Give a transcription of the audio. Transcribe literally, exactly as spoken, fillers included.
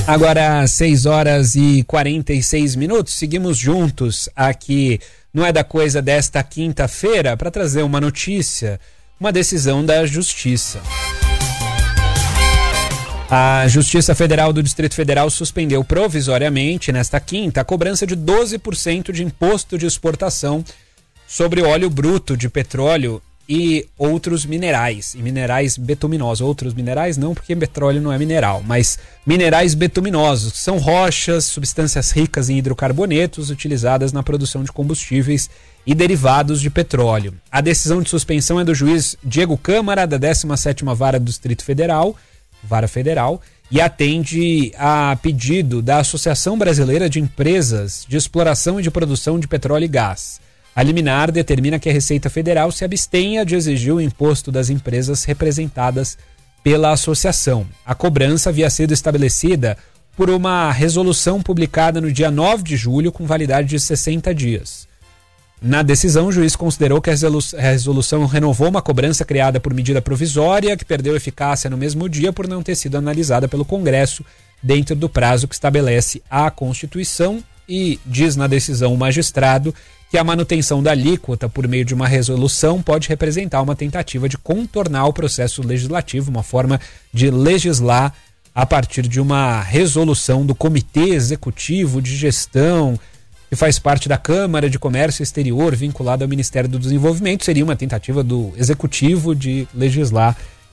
Agora, seis horas e quarenta e seis minutos, seguimos juntos aqui no É da Coisa desta quinta-feira para trazer uma notícia, uma decisão da Justiça. A Justiça Federal do Distrito Federal suspendeu provisoriamente, nesta quinta, a cobrança de doze por cento de imposto de exportação sobre óleo bruto de petróleo e outros minerais, e minerais betuminosos. Outros minerais não, porque petróleo não é mineral, mas minerais betuminosos, que são rochas, substâncias ricas em hidrocarbonetos utilizadas na produção de combustíveis e derivados de petróleo. A decisão de suspensão é do juiz Diego Câmara, da décima sétima Vara do Distrito Federal, Vara Federal, e atende a pedido da Associação Brasileira de Empresas de Exploração e de Produção de Petróleo e Gás. A liminar determina que a Receita Federal se abstenha de exigir o imposto das empresas representadas pela associação. A cobrança havia sido estabelecida por uma resolução publicada no dia nove de julho com validade de sessenta dias. Na decisão, o juiz considerou que a resolução renovou uma cobrança criada por medida provisória, que perdeu eficácia no mesmo dia por não ter sido analisada pelo Congresso dentro do prazo que estabelece a Constituição, e diz na decisão o magistrado que a manutenção da alíquota por meio de uma resolução pode representar uma tentativa de contornar o processo legislativo, uma forma de legislar a partir de uma resolução do Comitê Executivo de Gestão, que faz parte da Câmara de Comércio Exterior, vinculado ao Ministério do Desenvolvimento. Seria uma tentativa do Executivo de legislar